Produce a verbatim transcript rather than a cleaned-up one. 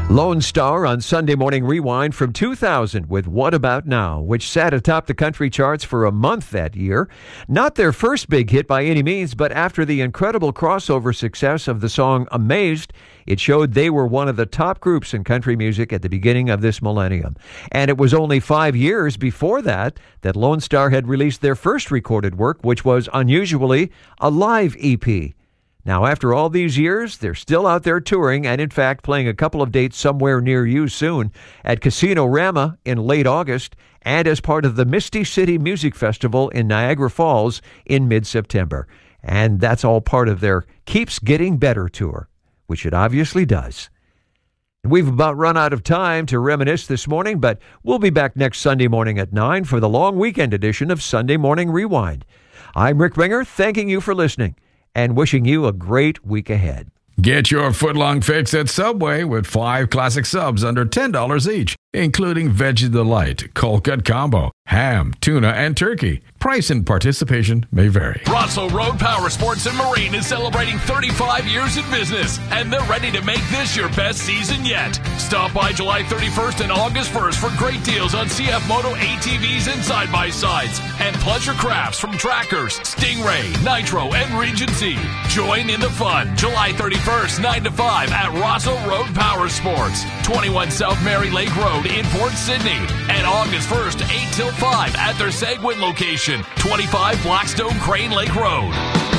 Lone Star on Sunday Morning Rewind from two thousand with What About Now, which sat atop the country charts for a month that year. Not their first big hit by any means, but after the incredible crossover success of the song Amazed, it showed they were one of the top groups in country music at the beginning of this millennium. And it was only five years before that that Lone Star had released their first recorded work, which was unusually a live E P. Now, after all these years, they're still out there touring and, in fact, playing a couple of dates somewhere near you soon at Casino Rama in late August and as part of the Misty City Music Festival in Niagara Falls in mid-September. And that's all part of their Keeps Getting Better tour, which it obviously does. We've about run out of time to reminisce this morning, but we'll be back next Sunday morning at nine for the long weekend edition of Sunday Morning Rewind. I'm Rick Ringer, thanking you for listening and wishing you a great week ahead. Get your footlong fix at Subway with five classic subs under ten dollars each, including Veggie Delight, Cold Cut Combo, ham, tuna, and turkey. Price and participation may vary. Rosso Road Power Sports and Marine is celebrating thirty-five years in business, and they're ready to make this your best season yet. Stop by July thirty-first and August first for great deals on C F Moto A T Vs and side-by-sides, and pleasure crafts from Trackers, Stingray, Nitro, and Regency. Join in the fun July thirty-first, nine to five at Rosso Road Power Sports, twenty-one South Mary Lake Road in Port Sydney, and August first, eight till five at their Seguin location, twenty-five Blackstone Crane Lake Road.